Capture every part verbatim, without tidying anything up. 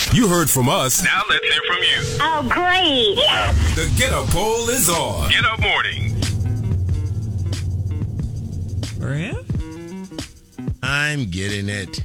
You heard from us. Now let's hear from you. Oh, great. The Get Up poll is on. Get Up Morning. I'm getting it.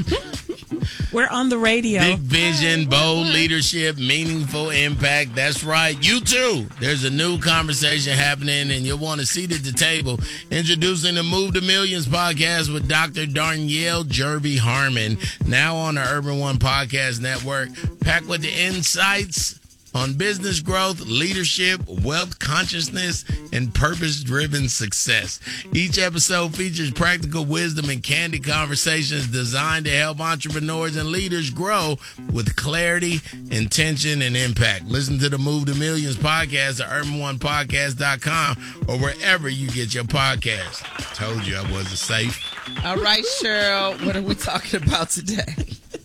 We're on the radio. Big vision, bold leadership, meaningful impact. That's right. You too. There's a new conversation happening, and you'll want to seat at the table. Introducing the Move to Millions podcast with Doctor Darnyelle Jerby Harmon, now on the Urban One Podcast Network, packed with the insights on business growth, leadership, wealth consciousness, and purpose-driven success. Each episode features practical wisdom and candid conversations designed to help entrepreneurs and leaders grow with clarity, intention, and impact. Listen to the Move to Millions podcast at urban one podcast dot com or wherever you get your podcasts. Told you I wasn't safe. All right, Cheryl, what are we talking about today?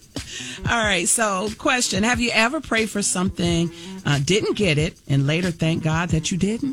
All right, so question. Have you ever prayed for something, uh, didn't get it, and later thank God that you didn't?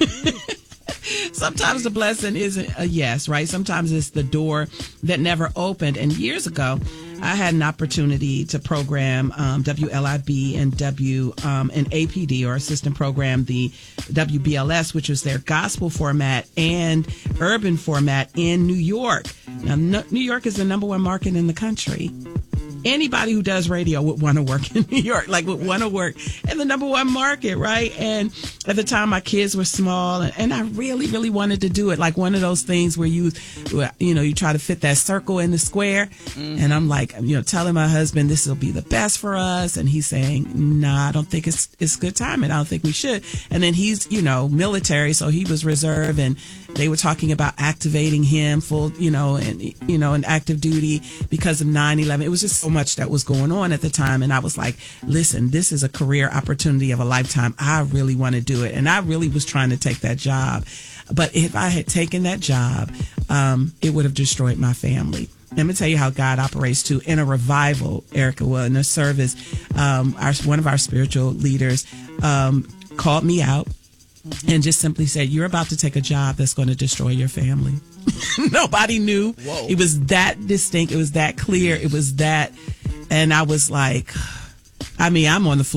Sometimes the blessing isn't a yes, right? Sometimes it's the door that never opened. And years ago, I had an opportunity to program um, W L I B and W um, and A P D, or assistant program, the W B L S, which was their gospel format and urban format in New York. Now, no, New York is the number one market in the country. Anybody who does radio would want to work in New York, like would want to work in the number one market, right? And at the time, my kids were small, and, and I really, really wanted to do it. Like one of those things where you, you know, you try to fit that circle in the square. Mm-hmm. And I'm like, you know, telling my husband this will be the best for us, and he's saying, "Nah, I don't think it's it's good timing. I don't think we should." And then he's, you know, military, so he was reserve, and they were talking about activating him full, you know, and you know, in active duty because of nine eleven. It was just so much that was going on at the time, and I was like, listen, this is a career opportunity of a lifetime. I really want to do it, and I really was trying to take that job, but if I had taken that job, um, it would have destroyed my family. Let me tell you how God operates too. In a revival, Erica, well, in a service, um, our one of our spiritual leaders um, called me out and just simply said, "You're about to take a job that's going to destroy your family." Nobody knew. Whoa. It was that distinct. It was that clear. It was that. And I was like, I mean, I'm on the floor.